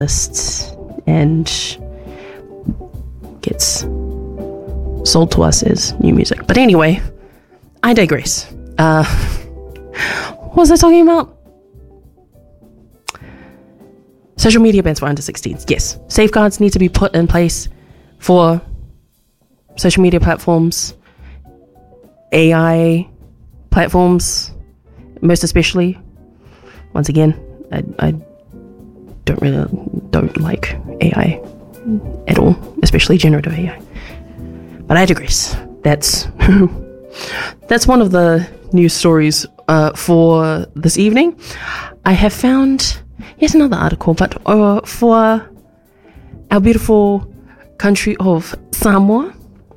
and gets sold to us as new music. But anyway, I digress. What was I talking about? Social media bans for under 16s. Yes, safeguards need to be put in place for social media platforms, AI platforms, most especially. Once again, I don't like AI at all, especially generative AI. But I digress. That's one of the news stories for this evening. I have found yet another article, but for our beautiful country of Samoa,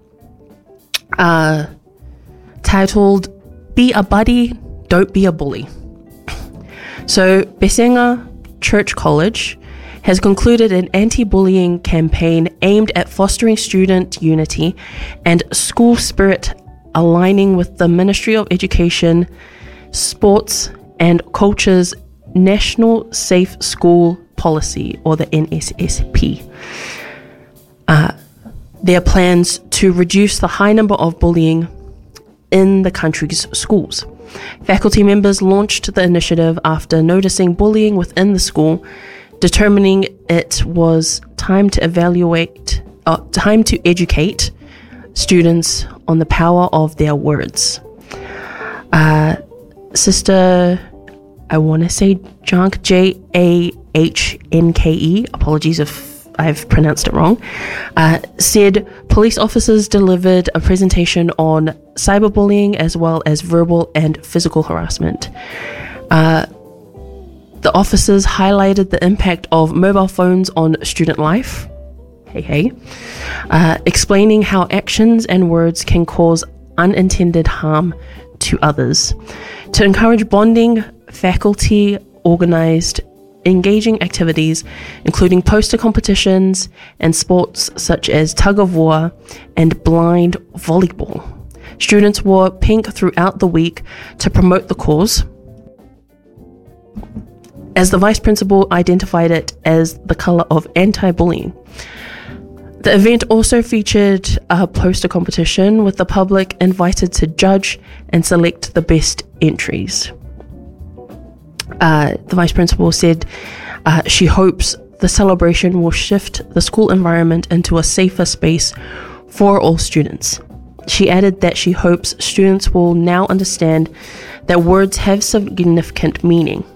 titled "Be a Buddy, Don't Be a Bully." So Besenga Church College has concluded an anti-bullying campaign aimed at fostering student unity and school spirit, aligning with the Ministry of Education, Sports and Culture's National Safe School Policy, or the NSSP. Their plans to reduce the high number of bullying in the country's schools. Faculty members launched the initiative after noticing bullying within the school, determining it was time to educate students on the power of their words. Sister, I want to say Janke, Jahnke, apologies if I've pronounced it wrong, said police officers delivered a presentation on cyberbullying as well as verbal and physical harassment. The officers highlighted the impact of mobile phones on student life, explaining how actions and words can cause unintended harm to others. To encourage bonding, faculty organized engaging activities, including poster competitions and sports such as tug of war and blind volleyball. Students wore pink throughout the week to promote the cause, as the vice principal identified it as the color of anti-bullying. The event also featured a poster competition with the public invited to judge and select the best entries. The vice principal said she hopes the celebration will shift the school environment into a safer space for all students. She added that she hopes students will now understand that words have significant meaning.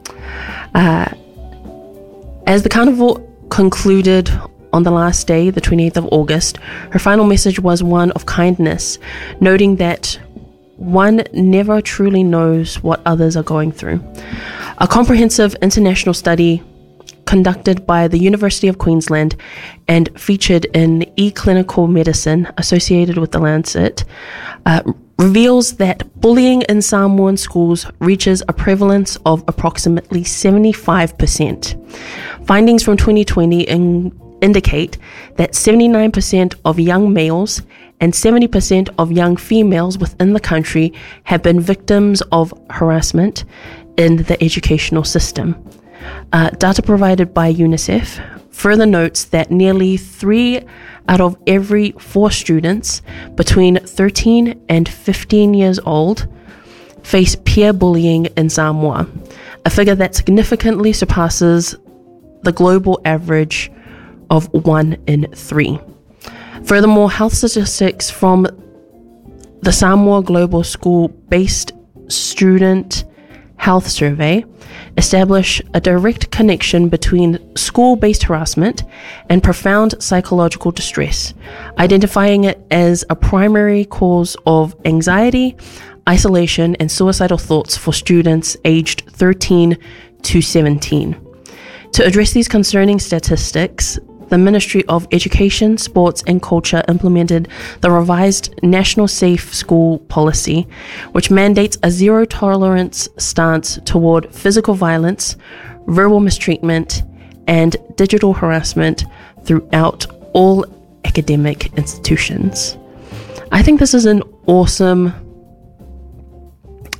As the carnival concluded on the last day, the 28th of August, her final message was one of kindness, noting that one never truly knows what others are going through. A comprehensive international study conducted by the University of Queensland and featured in eClinical Medicine associated with The Lancet reveals that bullying in Samoan schools reaches a prevalence of approximately 75%. Findings from 2020 indicate that 79% of young males and 70% of young females within the country have been victims of harassment in the educational system. Data provided by UNICEF further notes that nearly 3 out of every 4 students between 13 and 15 years old face peer bullying in Samoa, a figure that significantly surpasses the global average of 1 in 3. Furthermore, health statistics from the Samoa Global School-Based Student Health Survey establish a direct connection between school-based harassment and profound psychological distress, identifying it as a primary cause of anxiety, isolation, and suicidal thoughts for students aged 13 to 17. To address these concerning statistics, the Ministry of Education, Sports and Culture implemented the revised National Safe School Policy, which mandates a zero-tolerance stance toward physical violence, verbal mistreatment, and digital harassment throughout all academic institutions. I think this is an awesome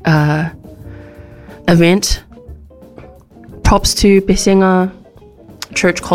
event. Props to Besenga church